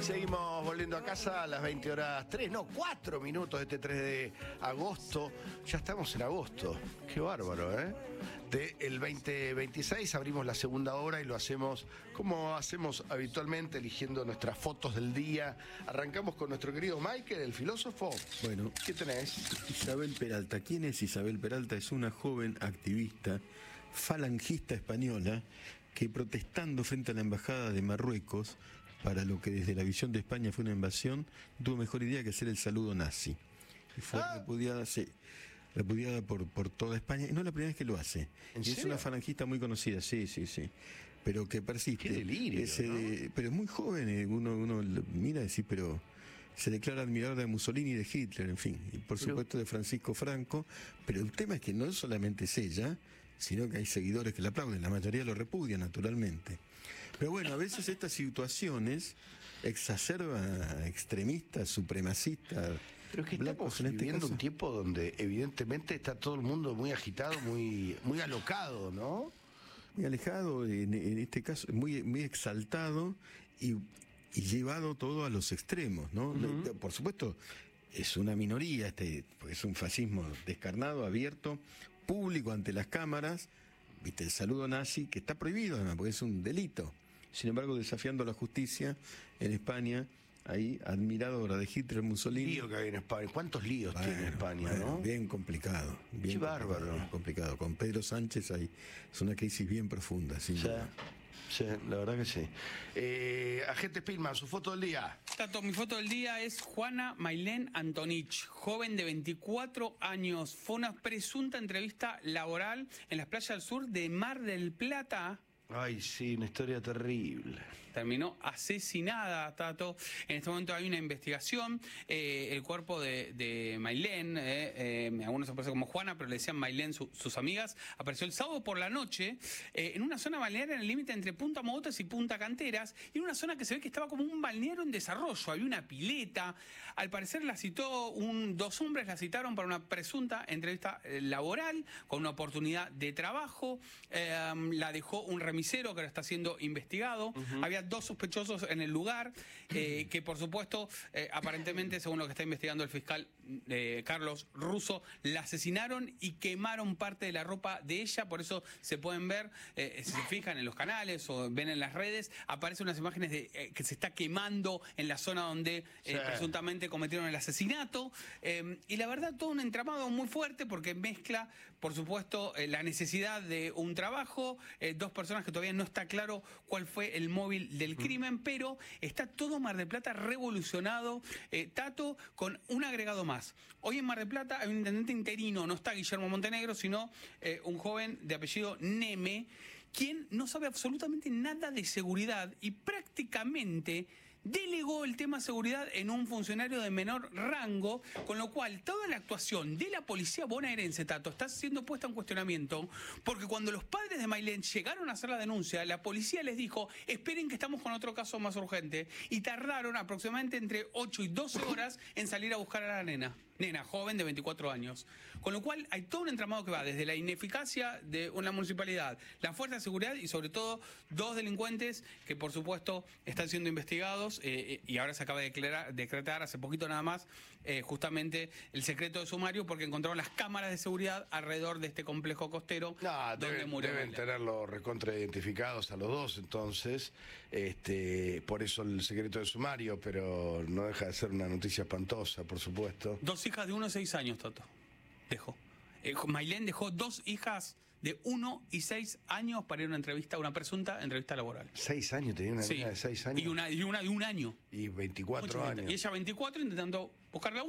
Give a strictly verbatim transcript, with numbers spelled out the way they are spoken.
Seguimos volviendo a casa a las veinte horas tres, no, cuatro minutos de este tres de agosto. Ya estamos en agosto. Qué bárbaro, ¿eh? Del veinte veintiséis abrimos la segunda hora y lo hacemos como hacemos habitualmente, eligiendo nuestras fotos del día. Arrancamos con nuestro querido Michael, el filósofo. Bueno, ¿qué tenés? Isabel Peralta. ¿Quién es Isabel Peralta? Es una joven activista falangista española que, protestando frente a la embajada de Marruecos para lo que desde la visión de España fue una invasión, no tuvo mejor idea que hacer el saludo nazi. Y fue Ah. repudiada, sí, repudiada por, por toda España. Y no es la primera vez que lo hace. ¿En Es serio? una falangista muy conocida, sí, sí, sí. Pero que persiste. Qué delirio, Ese, ¿no? Pero es muy joven, eh, uno, uno lo mira y dice, pero se declara admirador de Mussolini y de Hitler, en fin. Y por Pero- supuesto de Francisco Franco. Pero el tema es que no solamente es ella, sino que hay seguidores que la aplauden. La mayoría lo repudia, naturalmente. Pero bueno, a veces estas situaciones exacerban a extremistas, supremacistas. Pero es que blancos, estamos en este viviendo caso. un tiempo donde evidentemente está todo el mundo muy agitado, muy, muy alocado, ¿no? Muy alejado, en, en este caso, muy, muy exaltado y, y llevado todo a los extremos, ¿no? Ujú. Por supuesto, es una minoría, este, porque es un fascismo descarnado, abierto, público ante las cámaras, viste, el saludo nazi, que está prohibido además, porque es un delito. Sin embargo, desafiando la justicia en España, ahí, admiradora de Hitler, Mussolini. Lío que hay en España. ¿Cuántos líos Bueno, tiene España, bueno, no? bien complicado. Bien Qué complicado, bárbaro. bien complicado. Con Pedro Sánchez hay, es una crisis bien profunda, sin Sí, duda. sí, la verdad que sí. Eh, agente Spillman, su foto del día. Tato, mi foto del día es Juana Mailén Antonich, joven de veinticuatro años. Fue una presunta entrevista laboral en las playas del sur de Mar del Plata. Ay, sí, una historia terrible. Terminó asesinada, Tato. En este momento hay una investigación. Eh, el cuerpo de, de Mailén, eh, eh, algunos se aparecen como Juana, pero le decían Mailén su- sus amigas, apareció el sábado por la noche eh, en una zona balnearia en el límite entre Punta Mogotes y Punta Canteras, y en una zona que se ve que estaba como un balneario en desarrollo. Había una pileta. Al parecer la citó un, dos hombres, la citaron para una presunta entrevista eh, laboral con una oportunidad de trabajo. Eh, la dejó un remisero que ahora está siendo investigado. Había dos sospechosos en el lugar eh, que, por supuesto, eh, aparentemente, según lo que está investigando el fiscal eh, Carlos Russo, la asesinaron y quemaron parte de la ropa de ella. Por eso se pueden ver, eh, si se fijan en los canales o ven en las redes, aparecen unas imágenes de eh, que se está quemando en la zona donde eh, Sí. presuntamente cometieron el asesinato. Eh, y la verdad, todo un entramado muy fuerte porque mezcla, por supuesto, eh, la necesidad de un trabajo, eh, dos personas que todavía no está claro cuál fue el móvil del crimen, pero está todo Mar del Plata revolucionado, eh, Tato, con un agregado más. Hoy en Mar del Plata hay un intendente interino, no está Guillermo Montenegro, sino eh, un joven de apellido Neme, quien no sabe absolutamente nada de seguridad y prácticamente delegó el tema seguridad en un funcionario de menor rango, con lo cual toda la actuación de la policía bonaerense, Tato, está siendo puesta en cuestionamiento, porque cuando los padres de Mailén llegaron a hacer la denuncia, la policía les dijo, esperen que estamos con otro caso más urgente, y tardaron aproximadamente entre ocho y doce horas en salir a buscar a la nena. Nena, joven de veinticuatro años. Con lo cual hay todo un entramado que va desde la ineficacia de una municipalidad, la fuerza de seguridad y sobre todo dos delincuentes que por supuesto están siendo investigados eh, y ahora se acaba de declarar, decretar hace poquito nada más eh, justamente el secreto de sumario porque encontraron las cámaras de seguridad alrededor de este complejo costero No, donde deben, murió deben Mailén. tenerlo recontra identificados a los dos, entonces, este, por eso el secreto de sumario, pero no deja de ser una noticia espantosa, por supuesto. Dos hijas de uno y seis años, Tato. Dejó. Eh, Mailén dejó dos hijas de uno y seis años para ir a una entrevista, una presunta entrevista laboral. Seis años, tenía una Sí. niña de seis años Y una, y una de un año. y veinticuatro Mucho años. Y ella veinticuatro intentando buscar laburo.